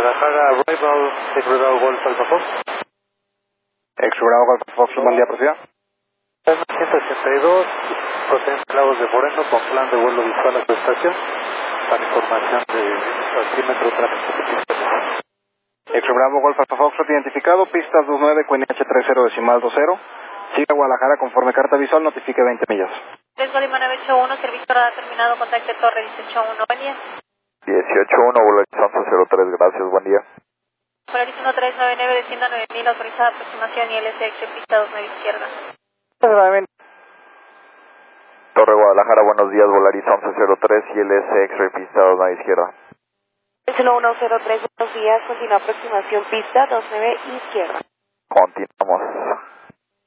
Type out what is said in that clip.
Guadalajara, Rival, X-Ray Golf Alpha Fox. X-Ray Golf Alpha Fox, buen día, proceda. 182, procedente Lagos de Moreno, con plan de vuelo visual a su estación, para información de altímetro tráfico de pista. X-Ray Golf Alpha Fox, identificado, pista 29, QNH 30.20. Sigue a Guadalajara conforme carta visual, notifique 20 millas. 3 Bolívar 981, servicio radar terminado, contacte Torre 181, buen día. 181, Volaris 1103, gracias, buen día. Volaris 1399, descienda 9000, autorizada aproximación y LSX, pista 29 izquierda. Torre Guadalajara, buenos días, Volaris 1103 y LSX, pista 29 izquierda. 1103, buenos días, continúa aproximación, pista 29 izquierda. Continuamos.